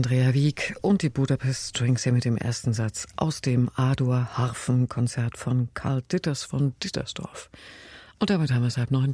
Andrea Wieck und die Budapest Strings hier mit dem ersten Satz aus dem A-Dur-Harfenkonzert von Karl Ditters von Dittersdorf. Und damit haben wir es 8:30.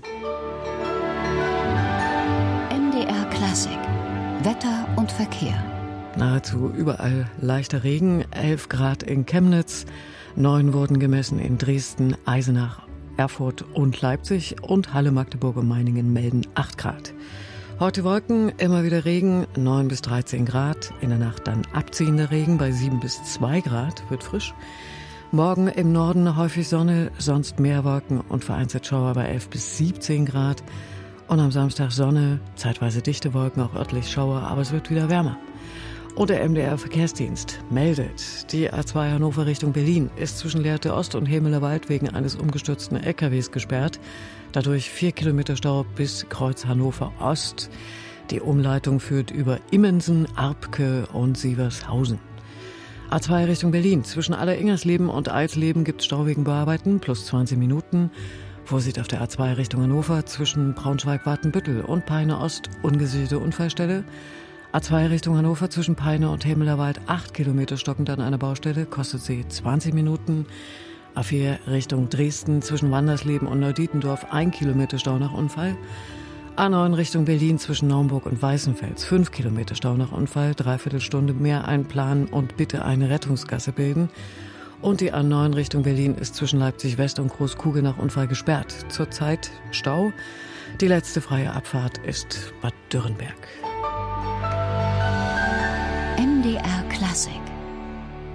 MDR Klassik. Wetter und Verkehr. Nahezu überall leichter Regen, 11 Grad in Chemnitz, 9 wurden gemessen in Dresden, Eisenach, Erfurt und Leipzig und Halle, Magdeburg und Meiningen melden 8 Grad. Heute Wolken, immer wieder Regen, 9 bis 13 Grad. In der Nacht dann abziehender Regen bei 7 bis 2 Grad, wird frisch. Morgen im Norden häufig Sonne, sonst mehr Wolken und vereinzelt Schauer bei 11 bis 17 Grad. Und am Samstag Sonne, zeitweise dichte Wolken, auch örtlich Schauer, aber es wird wieder wärmer. Und der MDR-Verkehrsdienst meldet, die A2 Hannover Richtung Berlin ist zwischen Lehrte Ost und Hemelerwald wegen eines umgestürzten LKWs gesperrt. Dadurch 4 Kilometer Stau bis Kreuz Hannover Ost. Die Umleitung führt über Immensen, Arpke und Sievershausen. A2 Richtung Berlin. Zwischen Aller-Ingersleben und Eisleben gibt es Stau wegen Bearbeiten, plus 20 Minuten. Vorsicht auf der A2 Richtung Hannover zwischen Braunschweig-Watenbüttel und Peine Ost, ungesicherte Unfallstelle. A2 Richtung Hannover zwischen Peine und Hemelerwald 8 Kilometer stockend an einer Baustelle, kostet sie 20 Minuten. A4 Richtung Dresden zwischen Wandersleben und Neudietendorf 1 Kilometer Stau nach Unfall. A9 Richtung Berlin zwischen Naumburg und Weißenfels 5 Kilometer Stau nach Unfall, 3/4 Stunde mehr einplanen und bitte eine Rettungsgasse bilden. Und die A9 Richtung Berlin ist zwischen Leipzig West und Großkugel nach Unfall gesperrt. Zurzeit Stau. Die letzte freie Abfahrt ist Bad Dürrenberg. MDR Klassik.